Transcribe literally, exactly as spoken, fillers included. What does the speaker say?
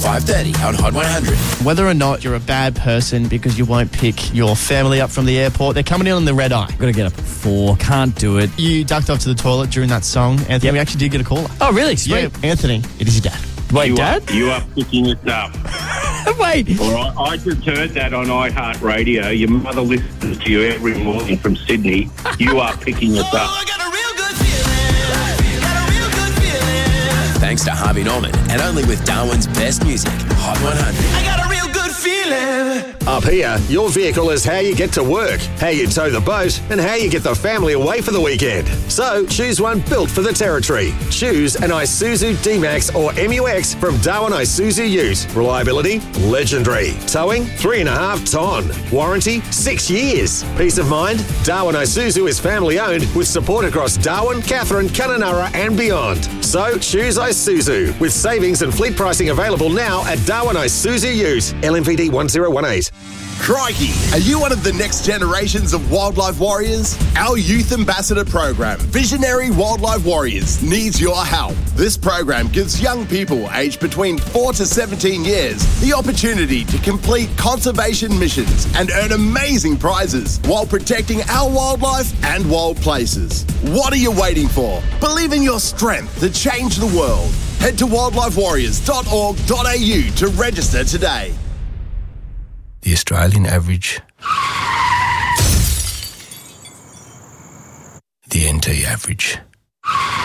five thirty on Hot one hundred. Whether or not you're a bad person because you won't pick your family up from the airport, they're coming in on the red eye. Got to get up at four. Can't do it. You ducked off to the toilet during that song, Anthony. Yep. We actually did get a caller. Oh, really? Sweet. Yeah, Anthony, it is your dad. Wait, you Dad? Are, you are picking it up. Wait. All right, I just heard that on iHeartRadio. Your mother listens to you every morning from Sydney. You are picking it up. Thanks to Harvey Norman, and only with Darwin's best music, Hot one hundred. I got a real good feeling. Up here, your vehicle is how you get to work, how you tow the boat, and how you get the family away for the weekend. So choose one built for the territory. Choose an Isuzu D-Max or M U X from Darwin Isuzu Ute. Reliability, legendary. Towing, three and a half ton. Warranty, six years. Peace of mind, Darwin Isuzu is family owned with support across Darwin, Katherine, Kununurra and beyond. So choose Isuzu with savings and fleet pricing available now at Darwin Isuzu Ute. L M V D one zero one eight. Crikey! Are you one of the next generations of wildlife warriors? Our Youth Ambassador program, Visionary Wildlife Warriors, needs your help. This program gives young people aged between four to seventeen years the opportunity to complete conservation missions and earn amazing prizes while protecting our wildlife and wild places. What are you waiting for? Believe in your strength to change the world. Head to wildlife warriors dot org dot a u to register today. The Australian average, the N T average.